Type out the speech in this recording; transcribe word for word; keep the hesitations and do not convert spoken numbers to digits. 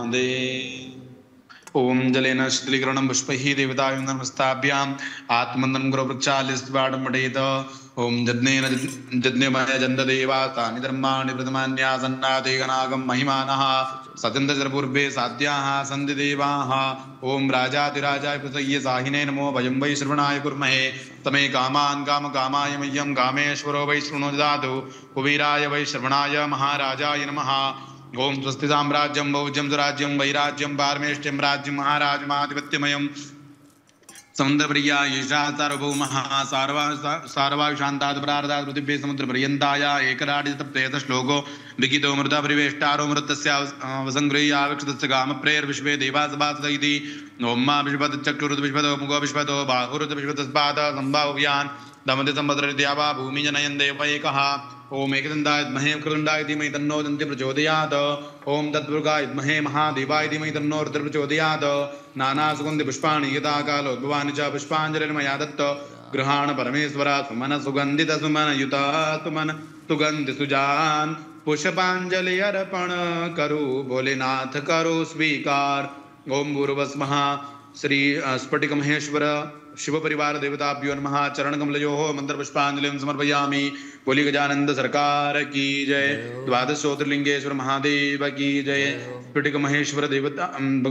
महादेव। ओम जलेन शीतलीकरणं पुष्पैः देवतायुक्तमस्ताभ्याम् आत्मन्दं गुरुवृक्षालिस्वाडमडेत। ओम यज्ञेन यज्ञमय जन्तदेवातानि धर्माणि प्रथमान्यासन्नादेगनागं महिमानः सचन्दजरपूर्वे साध्याः सन्ति देवाः। ओम राजाधिराजाय पृथ्ये साहिने नमो भयं वै श्रवणाय कुर्महे तमे कामान् कामकामाय मह्यं कामेश्वरो वै शृणु ददातु कुबेराय वै श्रवणाय महाराजाय नमः। ओम स्वस्ति साम्राज्यं भौज्यं सुराज्यं वैराज्यं पारमेष्ट्यं राज्यं महाराजमाधिपत्यमयं समुद्रप्रिया ईशा सार्वभौमः सार्वा सार्वाशान्तात् प्रारदात् पृथिव्यै समुद्रपर्यन्ताय एकराडितप्तेत श्लोको विकितो मृदा परिवेष्टारो मृतस्य वसङ्गृह्याविक्षतस्य कामप्रेर्विश्वे देवासभासद इति। ओम मा विश्वतश्चक्षुरुद्विश्वतो मुखो विश्वतो बाहुरुद्विश्वतस्पाद सम्भाव्यान् दमति सम्भद्ररित्यावा भूमि जनयन् देव एकः। ओम एकदन्ताय विद्महे वक्रतुण्डाय धीमहि तन्नो दन्ति प्रचोदयात्। ओम तत्पुरुषाय विद्महे महादेवाय धीमहि तन्नो रुद्रः प्रचोदयात्। नानासुगन्धि पुष्पाणि यथा कालोद्भवानि च पुष्पाञ्जलिर्मया दत्त गृहाण परमेश्वर सुमन सुगन्धित सुमन युत सुमन सुगन्धि सुजान पुष्पांजलि अर्पण करो भोलेनाथ करो स्वीकार। ओम भूर्भुवस्सुः श्री स्फटिक महेश्वर शिव परिवार देवताभ्यो नमः। चरण कमलयोः मंत्र पुष्पांजलिं समर्पयामि। बोली गजानंद सरकार की जय। द्वादश ज्योतिर्लिंगेश्वर महादेव की जय। स्फटिक महेश्वर देवता